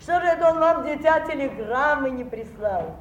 Что же это он вам, дитя, телеграммы не прислал?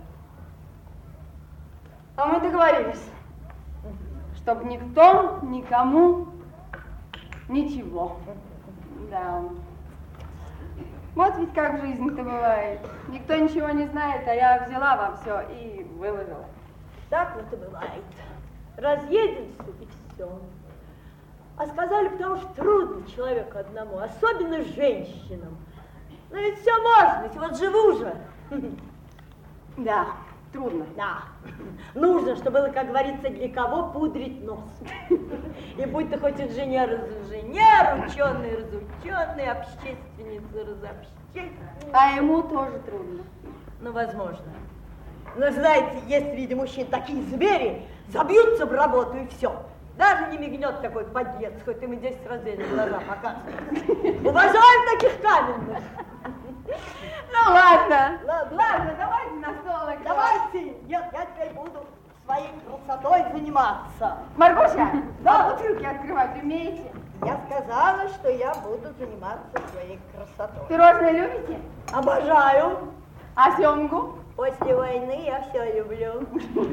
А мы договорились, чтобы никто, никому, ничего. Да. Вот ведь как в жизни-то бывает. Никто ничего не знает, а я взяла вам все и выложила. Так вот и бывает. Разъедемся и все. А сказали, потому что трудно человеку одному, особенно женщинам. Но ведь все можно, ведь вот живу же. Да, трудно. Да. Нужно, чтобы было, как говорится, для кого пудрить нос. И будь ты хоть инженер, ученый, общественница, разобщественница. А ему тоже трудно. Ну, возможно. Но знаете, есть среди мужчин такие звери, забьются в работу и все. Даже не мигнет такой подлец, хоть ему 10 раз в глаза показывает. Уважаем таких каменных. Ну ладно. Ладно, давайте на стол. Давайте. Нет, я теперь буду своей красотой заниматься. Маргоша, да, бутылки открывать умеете? Я сказала, что я буду заниматься своей красотой. Пирожные любите? Обожаю. А семгу? После войны я все люблю.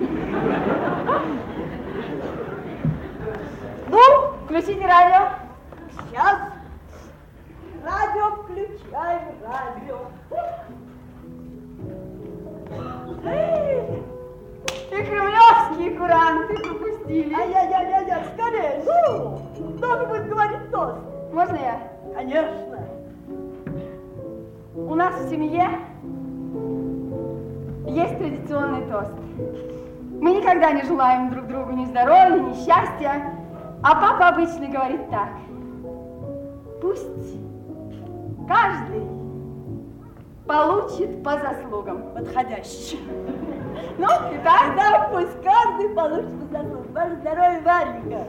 Ну, включите радио. Сейчас. Радио включаем, радио. И кремлевские куранты пропустили. Ай-яй-яй-яй, скорее, ну, кто будет говорить тост? Можно я? Конечно. У нас в семье есть традиционный тост. Мы никогда не желаем друг другу ни здоровья, ни счастья, а папа обычно говорит так. Пусть каждый получит по заслугам. Подходящий. Ну, итак? Да, пусть каждый получит по заслугам. Ваше здоровье, Варенька.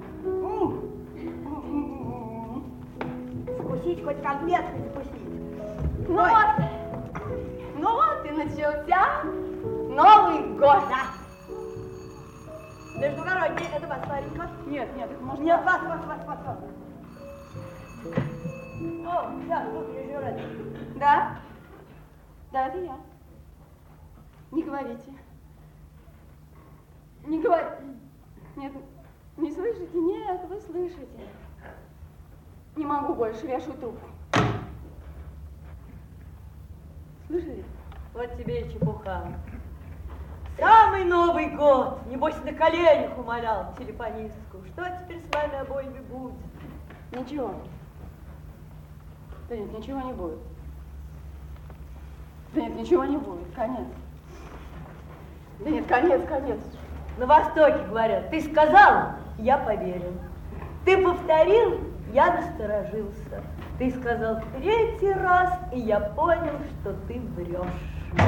Закусить, хоть конфетку закусить. Ну вот и начался Новый год. Да. Междугородний, это вас, Варенька? Нет, это может Нет, вас. О, да, вот я. Да? Да, это я. Не говорите. Не говорите. Нет, не слышите? Нет, вы слышите. Не могу больше, вешу трубку. Слышали? Вот тебе и чепуха. Самый Новый год. Небось, на коленях умолял телефонистку. Что теперь с вами обоими будет? Ничего. Да нет, ничего не будет. Да нет, ничего не будет. Конец. Да нет, конец. На Востоке говорят, ты сказал, я поверил. Ты повторил, я насторожился. Ты сказал 3-й раз, и я понял, что ты врешь.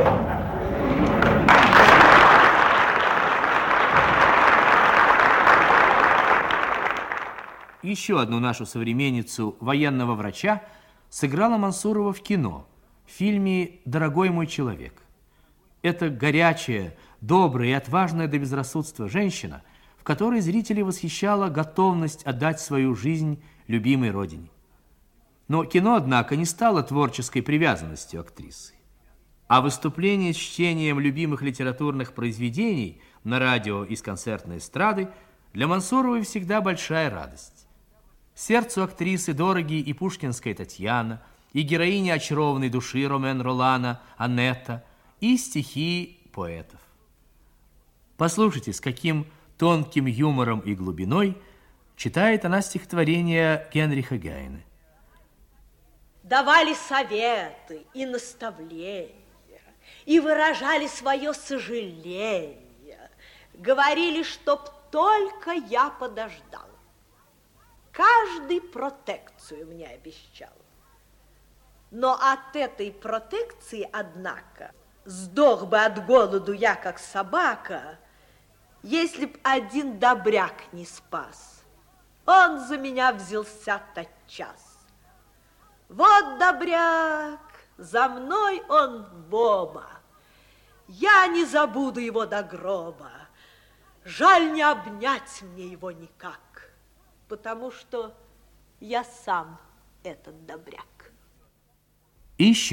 Еще одну нашу современницу, военного врача, сыграла Мансурова в кино, в фильме «Дорогой мой человек». Это горячая, добрая и отважная до безрассудства женщина, в которой зрителей восхищала готовность отдать свою жизнь любимой родине. Но кино, однако, не стало творческой привязанностью актрисы. А выступление с чтением любимых литературных произведений на радио и с концертной эстрады для Мансуровой всегда большая радость. Сердцу актрисы дороги и пушкинская Татьяна, и героиня очарованной души Ромен Ролана Анетта, и стихи поэтов. Послушайте, с каким тонким юмором и глубиной читает она стихотворение Генриха Гейне. Давали советы и наставления, и выражали свое сожаление. Говорили, чтоб только я подождал. Каждый протекцию мне обещал. Но от этой протекции, однако, сдох бы от голоду я, как собака, если б один добряк не спас. Он за меня взялся тотчас. Вот добряк, за мной он в оба. Я не забуду его до гроба. Жаль, не обнять мне его никак, потому что я сам этот добряк. Еще